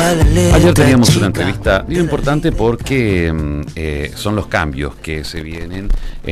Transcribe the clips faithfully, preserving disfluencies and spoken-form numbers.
Ayer teníamos una entrevista muy importante porque eh, son los cambios que se vienen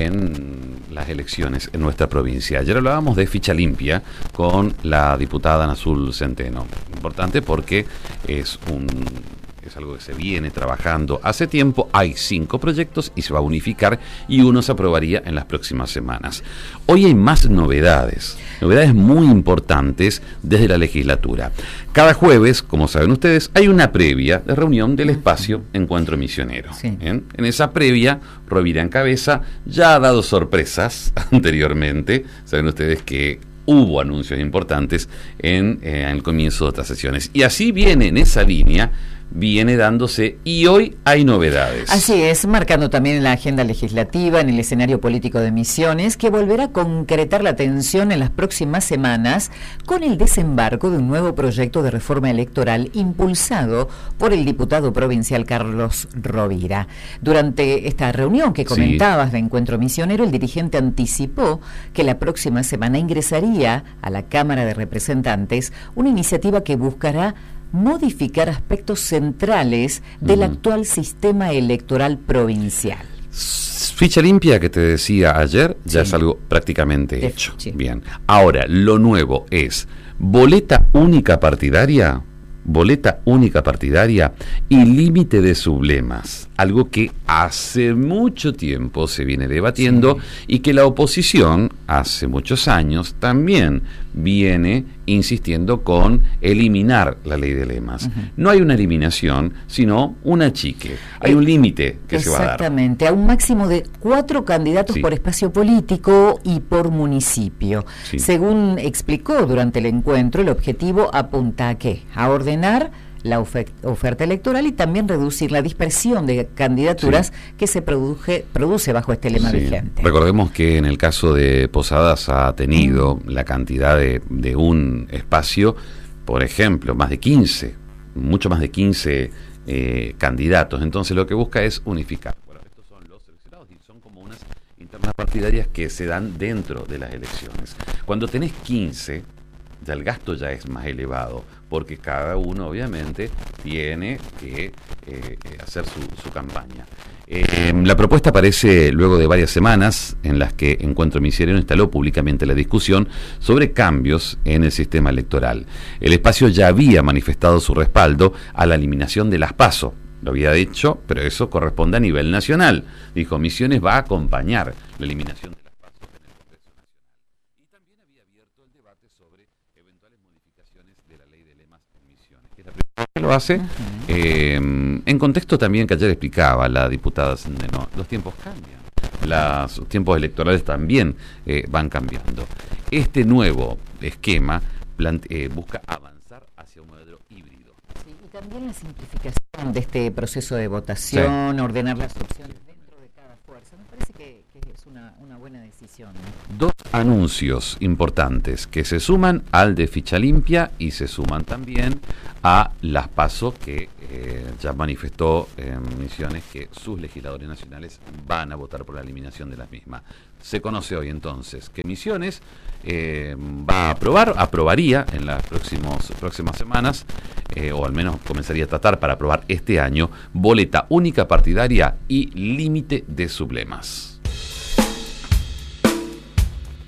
en las elecciones en nuestra provincia. Ayer hablábamos de ficha limpia con la diputada Nazul Centeno. Importante porque es un... es algo que se viene trabajando hace tiempo. Hay cinco proyectos y se va a unificar y uno se aprobaría en las próximas semanas. Hoy hay más novedades, novedades muy importantes desde la legislatura. Cada jueves, como saben ustedes, hay una previa de reunión del espacio Encuentro Misionero. Sí. ¿Bien? En esa previa, Rovira en cabeza ya ha dado sorpresas anteriormente. Saben ustedes que hubo anuncios importantes en, eh, en el comienzo de otras sesiones. Y así viene en esa línea, viene dándose, y hoy hay novedades. Así es, marcando también la agenda legislativa en el escenario político de Misiones, que volverá a concretar la atención en las próximas semanas con el desembarco de un nuevo proyecto de reforma electoral impulsado por el diputado provincial Carlos Rovira. Durante esta reunión que comentabas sí. de Encuentro Misionero, el dirigente anticipó que la próxima semana ingresaría a la Cámara de Representantes una iniciativa que buscará modificar aspectos centrales del uh-huh. actual sistema electoral provincial. Ficha limpia que te decía ayer ya sí. es algo prácticamente de hecho. Sí. Bien. Ahora, lo nuevo es boleta única partidaria, boleta única partidaria y límite de sublemas, algo que hace mucho tiempo se viene debatiendo sí. y que la oposición hace muchos años también viene insistiendo con eliminar la ley de lemas. Uh-huh. No hay una eliminación, sino un achique. Hay eh, un límite que se va a dar. Exactamente, a un máximo de cuatro candidatos sí. por espacio político y por municipio. Sí. Según explicó durante el encuentro, el objetivo apunta a ¿qué? A ordenar la oferta electoral y también reducir la dispersión de candidaturas sí. que se produce, produce bajo este lema sí. vigente. Recordemos que en el caso de Posadas ha tenido mm. la cantidad de, de un espacio, por ejemplo, más de quince, mucho más de quince eh, candidatos. Entonces lo que busca es unificar. Bueno, estos son los seleccionados y son como unas internas partidarias que se dan dentro de las elecciones. Cuando tenés quince, ya el gasto ya es más elevado, porque cada uno obviamente tiene que eh, hacer su, su campaña. Eh, la propuesta aparece luego de varias semanas en las que Encuentro Misionero instaló públicamente la discusión sobre cambios en el sistema electoral. El espacio ya había manifestado su respaldo a la eliminación de las PASO. Lo había dicho, pero eso corresponde a nivel nacional. Dijo, Misiones va a acompañar la eliminación de las PASO en el Congreso Nacional. Y también había abierto el debate sobre eventuales modificaciones de la ley de lemas en Misiones, que es la primera vez que lo hace, uh-huh. eh, en contexto también que ayer explicaba la diputada Centeno, los tiempos cambian, los tiempos electorales también eh, van cambiando. Este nuevo esquema plante, eh, busca avanzar hacia un modelo híbrido. Sí, y también la simplificación de este proceso de votación, sí. ordenar las opciones dentro de cada fuerza, me parece que, que es una, una buena decisión, ¿no? Dos anuncios importantes que se suman al de ficha limpia y se suman también a las PASO que eh, ya manifestó en eh, Misiones que sus legisladores nacionales van a votar por la eliminación de las mismas. Se conoce hoy entonces que Misiones eh, va a aprobar, aprobaría en las próximos, próximas semanas, eh, o al menos comenzaría a tratar para aprobar este año, boleta única partidaria y límite de sublemas.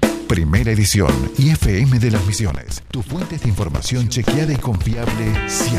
Primera edición I F M de las Misiones. Tu fuente de información chequeada y confiable siempre.